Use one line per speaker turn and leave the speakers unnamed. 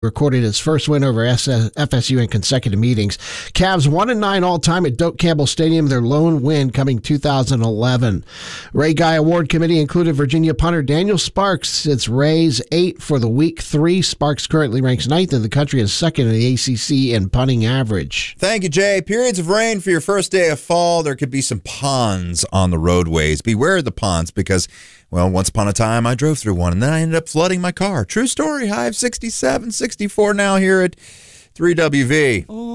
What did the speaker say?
recorded his first win over FSU in consecutive meetings. Cavs 1-9 all-time at Doak Campbell Stadium, their lone win coming 2011. Ray Guy Award Committee included Virginia punter Daniel Sparks. It's Ray's 8 for the week 3. Sparks currently ranks 9th in the country and 2nd in the ACC in punting average.
Thank you, Jay. Periods of rain for your first day of fall. There could be some ponds on the roadways. Beware of the ponds because, well, once upon a time I drove through one and then I ended up flooding my car. True story. High of 67, 64 now here at 3WV.